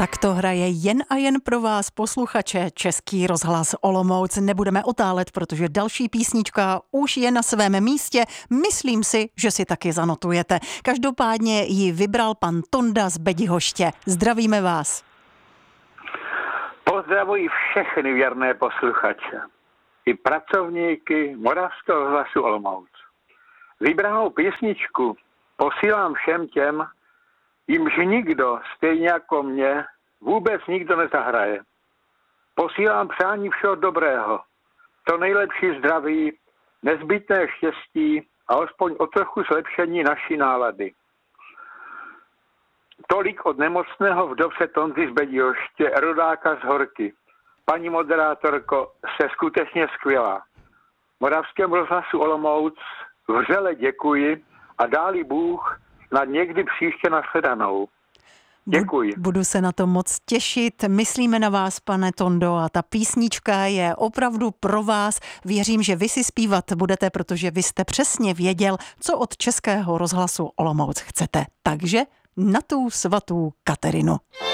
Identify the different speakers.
Speaker 1: Tak to hraje jen a jen pro vás, posluchače, Český rozhlas Olomouc. Nebudeme otálet, protože další písnička už je na svém místě. Myslím si, že si taky zanotujete. Každopádně ji vybral pan Tonda z Bedihoště. Zdravíme vás.
Speaker 2: Pozdravuji všechny věrné posluchače i pracovníky Moravského rozhlasu Olomouc. Vybranou písničku posílám všem těm, jimž nikdo, stejně jako mě, vůbec nikdo nezahraje. Posílám přání všeho dobrého, to nejlepší zdraví, nezbytné štěstí a alespoň o trochu zlepšení naší nálady. Tolik od nemocného vdovce Tondy z Bedihoště, rodáka z Horky. Paní moderátorko, jste skutečně skvělá. Moravskému rozhlasu Olomouc vřele děkuji a dáli Bůh na někdy příště nashledanou. Děkuji.
Speaker 1: Budu se na to moc těšit. Myslíme na vás, pane Tondo, a ta písnička je opravdu pro vás. Věřím, že vy si zpívat budete, protože vy jste přesně věděl, co od Českého rozhlasu Olomouc chcete. Takže na tu svatou Katerinu.